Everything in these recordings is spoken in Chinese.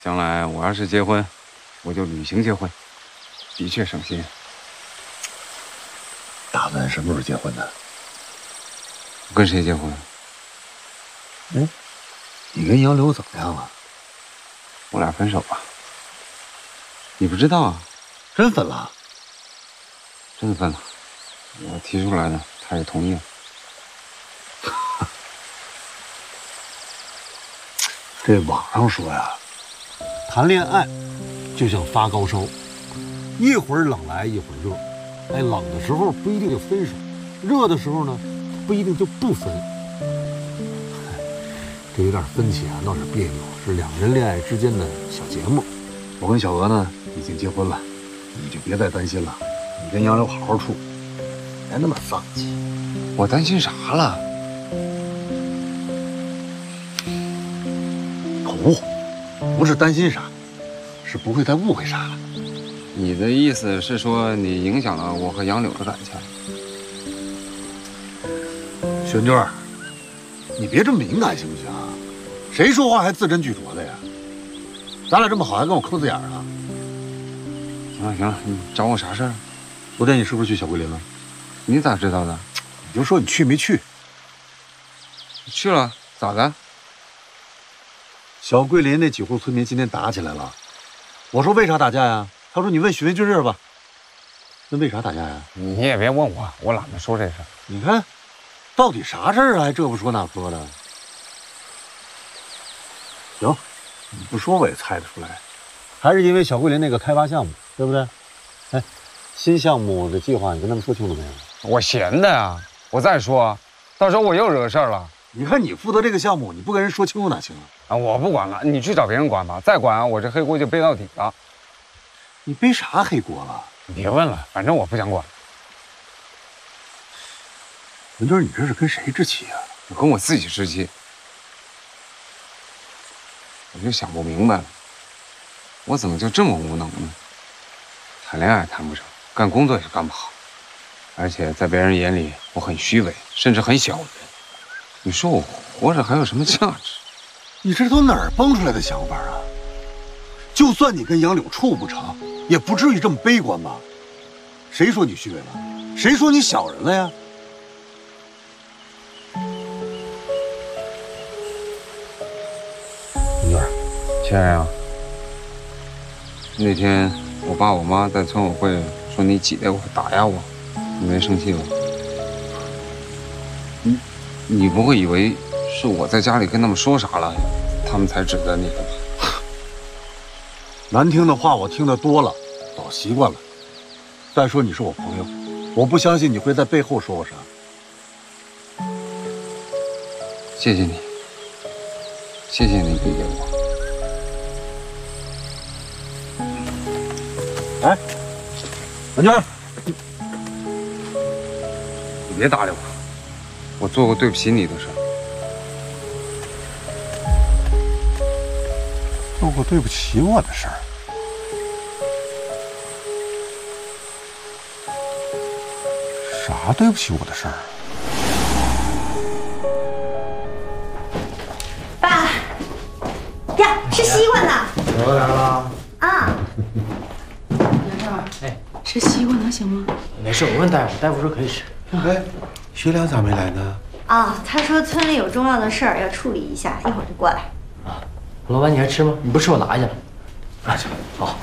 将来我要是结婚，我就旅行结婚，的确省心。 打算什么时候结婚呢？ 我跟谁结婚？ 哎，你跟杨柳怎么样了？ 我俩分手了。你不知道啊？ 真分了？ 真分了。我提出来的，他也同意了。 这网上说呀，谈恋爱就像发高烧，一会儿冷来一会儿热。哎，冷的时候不一定就分手，热的时候呢，不一定就不分。这有点分歧啊，闹点别扭，是两个人恋爱之间的小节目。我跟小娥呢已经结婚了，你就别再担心了。你跟杨柳好好处，别那么丧气。 我担心啥了？ 不是担心啥，是不会再误会啥了。 你的意思是说你影响了我和杨柳的感情？ 轩娟，你别这么敏感行不行啊？谁说话还字斟句酌的呀？咱俩这么好，还跟我抠字眼啊？ 行了行了，你找我啥事儿？ 昨天你是不是去小桂林了？ 你咋知道的？ 你就说你去没去？ 去了，咋的？ 小桂林那几户村民今天打起来了。我说为啥打架呀？他说你问许巍军事吧。那为啥打架呀？ 你也别问我，我懒得说这事。 你看，到底啥事儿啊？还这不说那不说的。行，你不说我也猜得出来，还是因为小桂林那个开发项目，对不对？哎，新项目的计划你跟他们说清楚没有？ 我闲的呀。我再说，到时候我又惹事儿了。 你看你负责这个项目，你不跟人说清楚哪行啊？ 啊，我不管了，你去找别人管吧。再管我这黑锅就背到底了。 你背啥黑锅了？ 你别问了，反正我不想管。 文娟，你这是跟谁置气啊？ 我跟我自己置气。我就想不明白了，我怎么就这么无能呢？谈恋爱谈不成，干工作也干不好，而且在别人眼里我很虚伪，甚至很小人。你说我活着还有什么价值？ 你这都哪儿蹦出来的想法啊？就算你跟杨柳处不成，也不至于这么悲观吧？谁说你虚伪了？谁说你小人了呀？文娟， 亲爱啊，那天我爸我妈在村委会说你挤兑我打压我，你没生气吧？你不会以为是我在家里跟他们说啥了，他们才指责你的吧？ 难听的话我听得多了，早习惯了。再说你是我朋友，我不相信你会在背后说我啥。 谢谢你，谢谢你理解我。 哎，文娟， 你别搭理我，我做过对不起你的事儿。 做过对不起我的事儿？啥对不起我的事儿？ 爸呀，吃西瓜呢。 我来了。 啊。 哎， 吃西瓜能行吗？ 没事，我问大夫，大夫说可以吃。 哎，学良咋没来呢？ 啊，他说村里有重要的事儿要处理一下，一会儿就过来。 啊，老板你还吃吗？你不吃我拿去了。 拿去了。 好。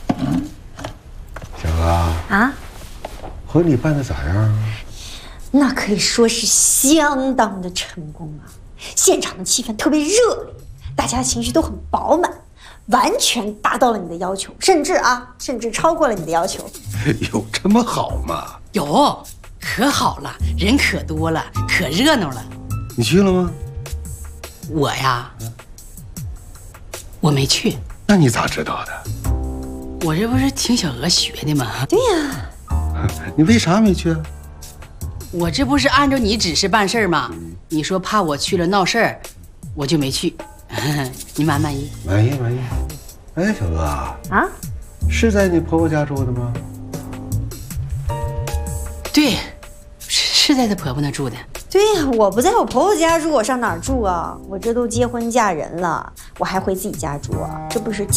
小娥啊， 婚礼办的咋样？ 那可以说是相当的成功啊！现场的气氛特别热烈，大家的情绪都很饱满，完全达到了你的要求，甚至超过了你的要求。 有这么好吗？ 有，可好了，人可多了，可热闹了。 你去了吗？ 我呀，我没去。 那你咋知道的？ 我这不是听小娥学的吗？ 对呀， 你为啥没去啊？ 我这不是按照你指示办事吗？你说怕我去了闹事儿，我就没去。你满不满意？ 满意满意。哎，小娥啊， 是在你婆婆家住的吗？ 对，是在她婆婆那住的。 对呀，我不在我婆婆家住，我上哪儿住啊？我这都结婚嫁人了，我还回自己家住啊？这不是